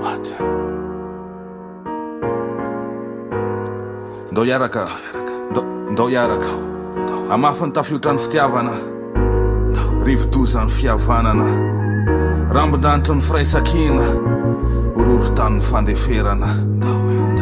Ndao iaraka, ndao iaraka. Amafany tafiotra ny fitiavana, rivodozany fihavanana, rambondanitra ny firaisakina, ororo tany ny fandeferana.